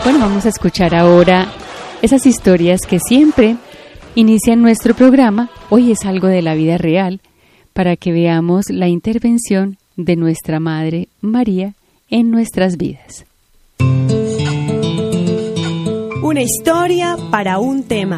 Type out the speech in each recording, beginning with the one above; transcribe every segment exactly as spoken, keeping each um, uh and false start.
Bueno, vamos a escuchar ahora esas historias que siempre inician nuestro programa. Hoy es algo de la vida real, para que veamos la intervención de nuestra Madre María en nuestras vidas. Una historia para un tema.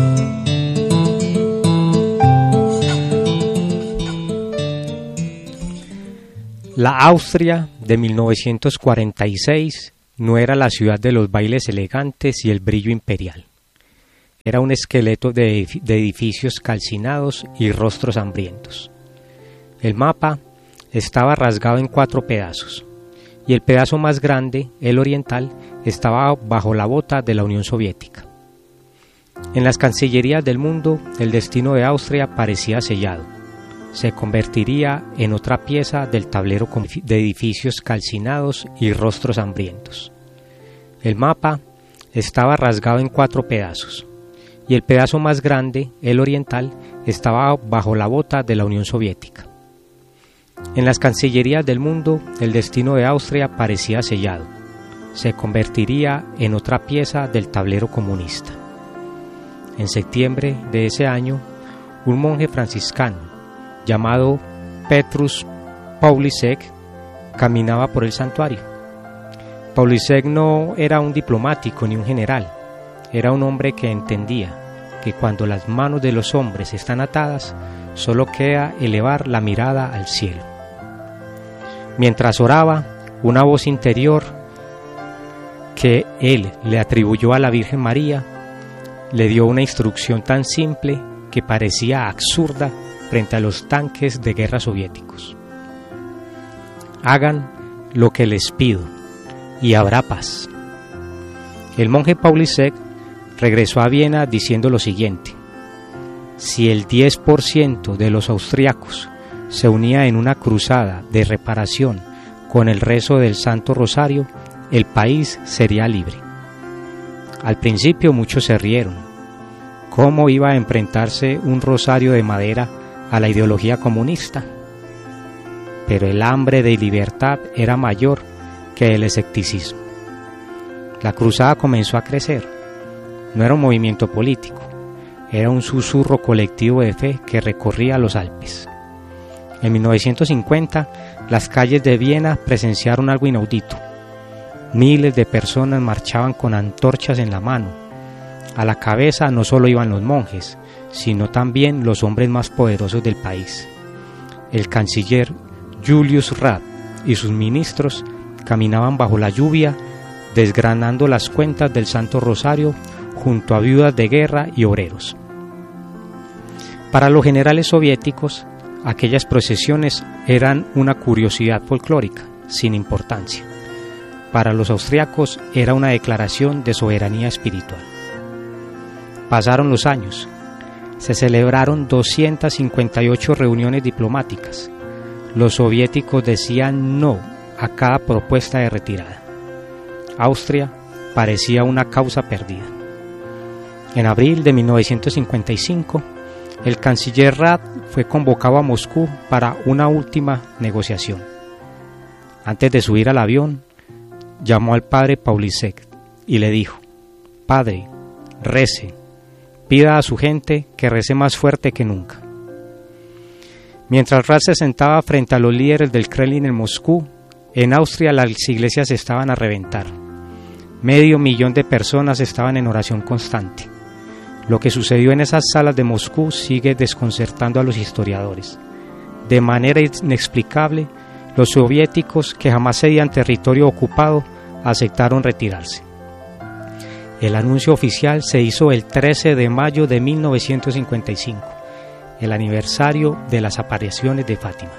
La Austria de mil novecientos cuarenta y seis no era la ciudad de los bailes elegantes y el brillo imperial. Era un esqueleto de edificios calcinados y rostros hambrientos. El mapa estaba rasgado en cuatro pedazos, y el pedazo más grande, el oriental, estaba bajo la bota de la Unión Soviética. En las cancillerías del mundo, el destino de Austria parecía sellado. Se convertiría en otra pieza del tablero de edificios calcinados y rostros hambrientos. El mapa estaba rasgado en cuatro pedazos, y el pedazo más grande, el oriental, estaba bajo la bota de la Unión Soviética. En las cancillerías del mundo, el destino de Austria parecía sellado. Se convertiría en otra pieza del tablero comunista. En septiembre de ese año, un monje franciscano llamado Petrus Pawlisek caminaba por el santuario. Pawlisek no era un diplomático ni un general, era un hombre que entendía que cuando las manos de los hombres están atadas, solo queda elevar la mirada al cielo. Mientras oraba, una voz interior que él le atribuyó a la Virgen María le dio una instrucción tan simple que parecía absurda frente a los tanques de guerra soviéticos. Hagan lo que les pido y habrá paz. El monje Pawlisek regresó a Viena diciendo lo siguiente: si el diez por ciento de los austriacos se unía en una cruzada de reparación con el rezo del Santo Rosario, el país sería libre. Al principio muchos se rieron. ¿Cómo iba a enfrentarse un rosario de madera a la ideología comunista? Pero el hambre de libertad era mayor que el escepticismo. La cruzada comenzó a crecer. No era un movimiento político, era un susurro colectivo de fe que recorría los Alpes. En mil novecientos cincuenta, las calles de Viena presenciaron algo inaudito. Miles de personas marchaban con antorchas en la mano. A la cabeza no solo iban los monjes, sino también los hombres más poderosos del país. El canciller Julius Rath y sus ministros caminaban bajo la lluvia, desgranando las cuentas del Santo Rosario junto a viudas de guerra y obreros. Para los generales soviéticos, aquellas procesiones eran una curiosidad folclórica, sin importancia. Para los austriacos era una declaración de soberanía espiritual. Pasaron los años. Se celebraron doscientas cincuenta y ocho reuniones diplomáticas. Los soviéticos decían no a cada propuesta de retirada. Austria parecía una causa perdida. En abril de mil novecientos cincuenta y cinco, el canciller Rath fue convocado a Moscú para una última negociación. Antes de subir al avión, llamó al padre Pawlisek y le dijo: Padre, rece, pida a su gente que rece más fuerte que nunca. Mientras Rath se sentaba frente a los líderes del Kremlin en Moscú, en Austria las iglesias estaban a reventar. Medio millón de personas estaban en oración constante. Lo que sucedió en esas salas de Moscú sigue desconcertando a los historiadores. De manera inexplicable, los soviéticos, que jamás cedían territorio ocupado, aceptaron retirarse. El anuncio oficial se hizo el trece de mayo de mil novecientos cincuenta y cinco, el aniversario de las apariciones de Fátima.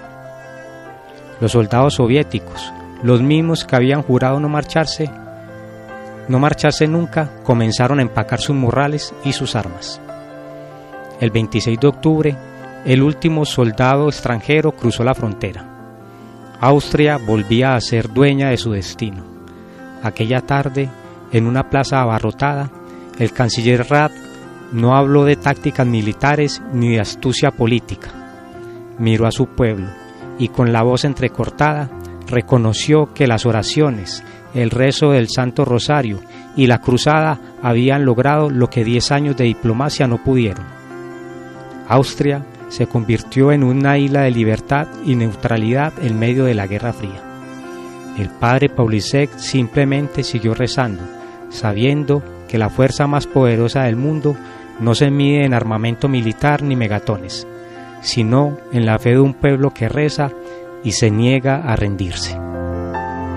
Los soldados soviéticos, los mismos que habían jurado no marcharse, no marcharse nunca, comenzaron a empacar sus morrales y sus armas. El veintiséis de octubre, el último soldado extranjero cruzó la frontera. Austria volvía a ser dueña de su destino. Aquella tarde, en una plaza abarrotada, el canciller Rath no habló de tácticas militares ni de astucia política. Miró a su pueblo y con la voz entrecortada reconoció que las oraciones el rezo del Santo Rosario y la cruzada habían logrado lo que diez años de diplomacia no pudieron. Austria se convirtió en una isla de libertad y neutralidad en medio de la Guerra Fría. El padre Pawlicek simplemente siguió rezando, sabiendo que la fuerza más poderosa del mundo no se mide en armamento militar ni megatones, sino en la fe de un pueblo que reza y se niega a rendirse.